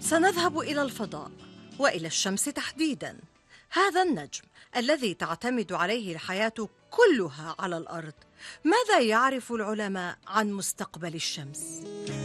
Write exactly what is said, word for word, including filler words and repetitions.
سنذهب إلى الفضاء وإلى الشمس تحديداً. هذا النجم الذي تعتمد عليه الحياة كلها على الأرض. ماذا يعرف العلماء عن مستقبل الشمس؟